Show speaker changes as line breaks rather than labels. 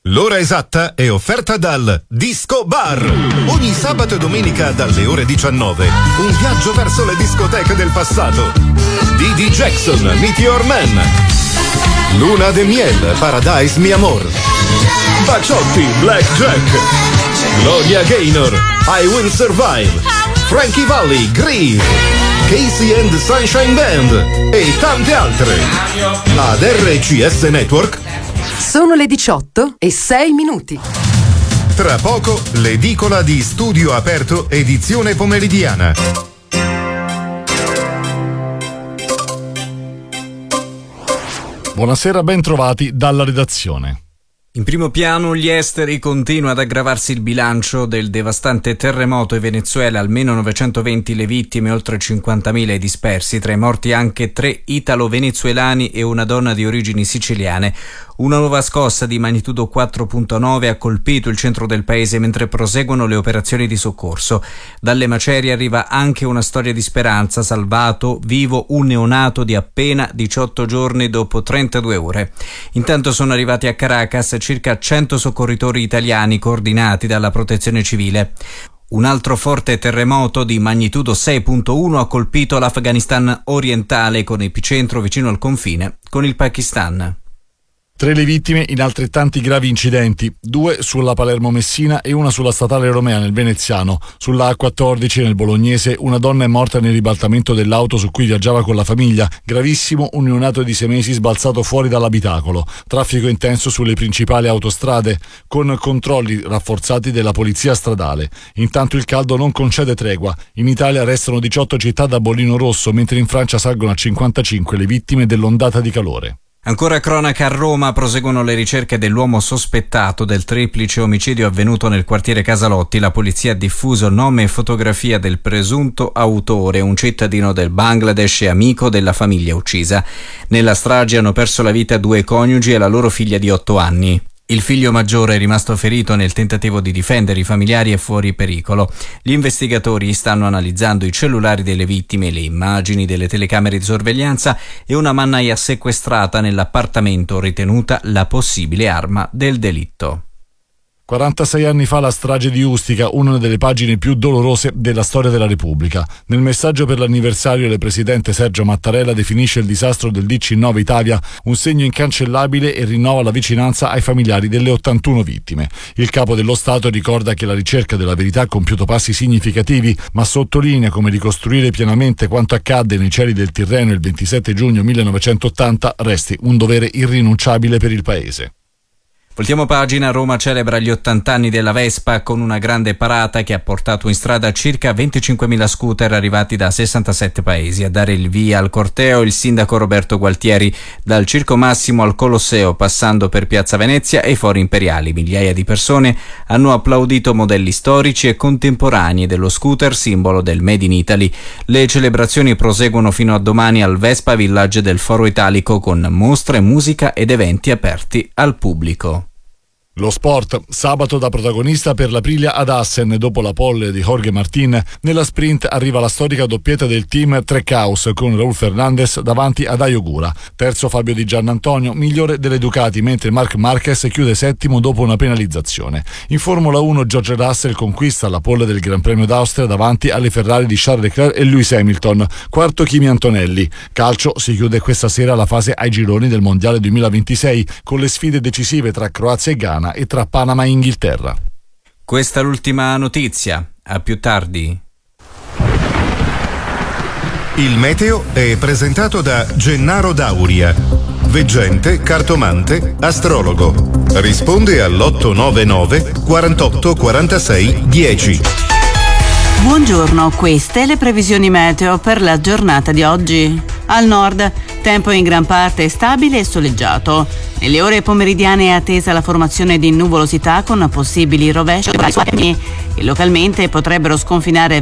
L'ora esatta è offerta dal Disco Bar. Ogni sabato e domenica dalle ore 19. Un viaggio verso le discoteche del passato. Didi Jackson, Meteor Man. Luna de Miel, Paradise Mi Amor. Bacciotti, Blackjack. Gloria Gaynor, I Will Survive. Frankie Valli, Grease. Casey and the Sunshine Band e tante altre. Ad RCS Network.
Sono le 18:06.
Tra poco l'edicola di Studio Aperto edizione pomeridiana.
Buonasera, ben trovati dalla redazione.
In primo piano gli esteri, continua ad aggravarsi il bilancio del devastante terremoto in Venezuela, almeno 920 le vittime, oltre 50.000 i dispersi, tra i morti anche 3 italo-venezuelani e una donna di origini siciliane. Una nuova scossa di magnitudo 4.9 ha colpito il centro del paese mentre proseguono le operazioni di soccorso. Dalle macerie arriva anche una storia di speranza, salvato vivo un neonato di appena 18 giorni dopo 32 ore. Intanto sono arrivati a Caracas circa 100 soccorritori italiani coordinati dalla Protezione Civile. Un altro forte terremoto di magnitudo 6.1 ha colpito l'Afghanistan orientale con epicentro vicino al confine con il Pakistan.
3 le vittime in altrettanti gravi incidenti, 2 sulla Palermo-Messina e una sulla statale Romea nel Veneziano. Sulla A14 nel Bolognese una donna è morta nel ribaltamento dell'auto su cui viaggiava con la famiglia. Gravissimo un neonato di 6 mesi sbalzato fuori dall'abitacolo. Traffico intenso sulle principali autostrade, con controlli rafforzati della polizia stradale. Intanto il caldo non concede tregua. In Italia restano 18 città da bollino rosso, mentre in Francia salgono a 55 le vittime dell'ondata di calore.
Ancora cronaca a Roma, proseguono le ricerche dell'uomo sospettato del triplice omicidio avvenuto nel quartiere Casalotti. La polizia ha diffuso nome e fotografia del presunto autore, un cittadino del Bangladesh e amico della famiglia uccisa. Nella strage hanno perso la vita 2 coniugi e la loro figlia di 8 anni. Il figlio maggiore è rimasto ferito nel tentativo di difendere i familiari e fuori pericolo. Gli investigatori stanno analizzando i cellulari delle vittime, le immagini delle telecamere di sorveglianza e una mannaia sequestrata nell'appartamento ritenuta la possibile arma del delitto.
46 anni fa la strage di Ustica, una delle pagine più dolorose della storia della Repubblica. Nel messaggio per l'anniversario il presidente Sergio Mattarella definisce il disastro del DC-9 Italia un segno incancellabile e rinnova la vicinanza ai familiari delle 81 vittime. Il capo dello Stato ricorda che la ricerca della verità ha compiuto passi significativi, ma sottolinea come ricostruire pienamente quanto accadde nei cieli del Tirreno il 27 giugno 1980 resti un dovere irrinunciabile per il Paese.
Voltiamo pagina. Roma celebra gli 80 anni della Vespa con una grande parata che ha portato in strada circa 25.000 scooter arrivati da 67 paesi. A dare il via al corteo il sindaco Roberto Gualtieri, dal Circo Massimo al Colosseo, passando per Piazza Venezia e i Fori Imperiali. Migliaia di persone hanno applaudito modelli storici e contemporanei dello scooter, simbolo del Made in Italy. Le celebrazioni proseguono fino a domani al Vespa Village del Foro Italico con mostre, musica ed eventi aperti al pubblico.
Lo sport, sabato da protagonista per l'Aprilia ad Assen dopo la pole di Jorge Martin. Nella sprint arriva la storica doppietta del team Trackhouse con Raúl Fernández davanti ad Ayogura. Terzo Fabio Di Giannantonio, migliore delle Ducati, mentre Marc Marquez chiude settimo dopo una penalizzazione. In Formula 1 George Russell conquista la pole del Gran Premio d'Austria davanti alle Ferrari di Charles Leclerc e Lewis Hamilton. Quarto Kimi Antonelli. Calcio, si chiude questa sera la fase ai gironi del Mondiale 2026 con le sfide decisive tra Croazia e Ghana e tra Panama e Inghilterra.
Questa è l'ultima notizia. A più tardi.
Il meteo è presentato da Gennaro Dauria, veggente, cartomante, astrologo. Risponde all'899 48 46 10.
Buongiorno, queste le previsioni meteo per la giornata di oggi. Al nord, tempo in gran parte stabile e soleggiato. Nelle ore pomeridiane è attesa la formazione di nuvolosità con possibili rovesci che localmente potrebbero sconfinare